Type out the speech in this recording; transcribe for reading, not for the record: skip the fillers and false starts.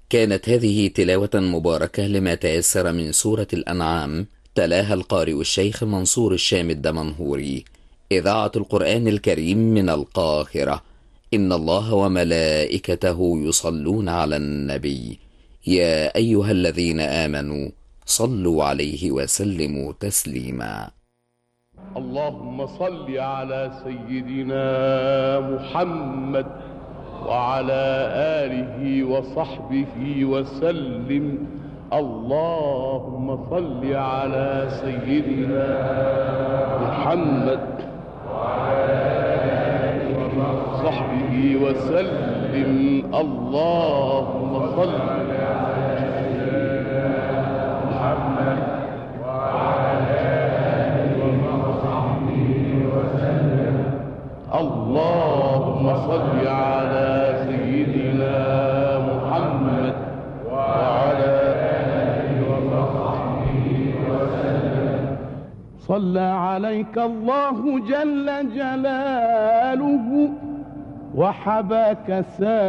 كانت هذه تلاوة مباركة لما تيسر من سورة الأنعام، تلاها القارئ الشيخ منصور الشام الدمنهوري، إذاعة القرآن الكريم من القاهرة. إن الله وملائكته يصلون على النبي، يا أيها الذين آمنوا صلوا عليه وسلموا تسليما. اللهم صل على سيدنا محمد وعلى آله وصحبه وسلم. اللهم صل على سيدنا محمد وعلى آله وصحبه وسلم. اللهم صل على سيدنا محمد وعلى آله وصحبه وسلم. اللهم صل على سيدنا محمد وعلى آله وصحبه وسلم. صلى عليك الله جل جلاله وحباك